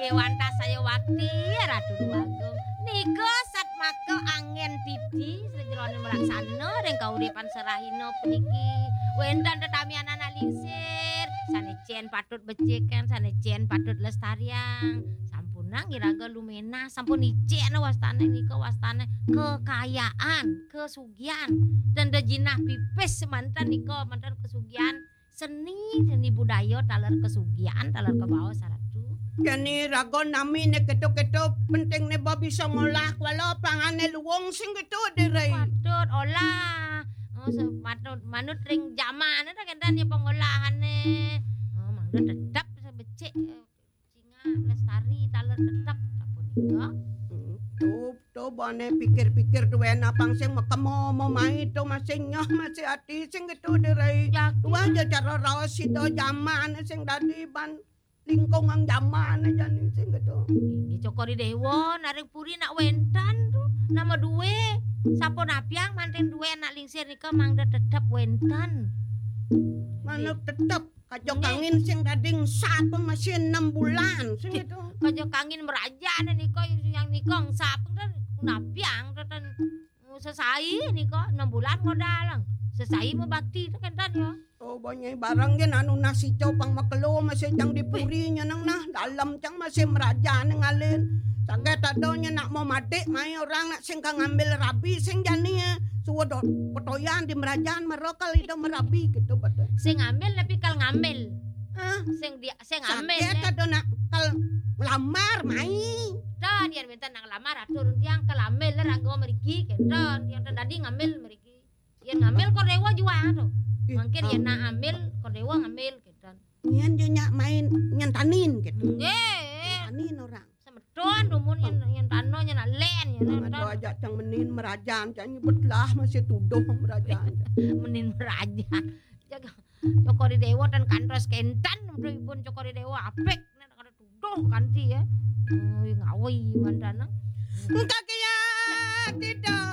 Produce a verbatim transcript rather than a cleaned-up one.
Dewanta saya wakti Ratu Duagung. Nika sat maka angin piti sejroning melaksana ring kauripan serahina puniki. Wendan tetami anak-anak lingsir, sanecen patut becekan, sanecen patut lestariang. Sampunang iraga lumena, sampun icen wastane nika wastane kekayaan, kesugihan. Dan jinah pipis mantan nika mantan kesugihan. Seni, seni budaya talar kesugihan, talar ke bawah saratu. Jani rago nami ne keto-keto penting ne ba bisa ngolah wala pangane luwong sing gitu dirai. Patut olah. Oh, so, patut manut ring zaman ada kendan ya pengolahane. Oh, mangga tetap becik singa lestari talar tetap apa nika. Tuh, tuh bane pikir-pikir tuh enak pang sing makamo mau main tuh masih nyoh masih hati sing gitu dirai. Tuh aja cara rawas itu zaman sing dadi ban lingkungan zaman aja nih sing gitu. Ini cokori dewa naring puri nak wentan tuh nama duwe. Sapo napiang manten duwe anak lingsir nika mangda tetap wentan. Mana tetap kacau kangin sing dading sapeng masih enam bulan sing itu. Kacau kangin merajaan nika yang nika sapeng kan napiang tetan sesai nika enam bulan ngodalang. Sesai mau bakti kan ya. Oh banyak barang yan anu nasi copang makelo masih cang dipurinya nang nah dalam cang masih merajaan ngalin. Saget adonya nak mau mati mai orang nak sing ngambil rabi sing jani suwe dot potoyan di merajaan merokal itu merabi gitu betul. Sing ngambil tapi kal ngambil. Ah, sing dia sing ngambil. Saget ado nak kal lamar mai. Dan dia minta nak lamar atur tiang kelambil ranggo meriki kendon dia tadi ngambil meriki. Dia ngambil kodewa jua tuh. Mungkin ya nak ambil kodewa ngambil gitu. Nyen dia nyak main nyantanin gitu. Nggih. Nyantanin orang. Semedon rumun yen yen tano yen len yen. Ada aja cang menin merajaan cang nyebutlah masih tuduh merajaan. Menin merajaan. Jaga Cokori Dewa dan kantos kentan ibun Cokori Dewa apik nek kada tuduh kanti ya. Oh ngawi mandana. Entah kaya tidak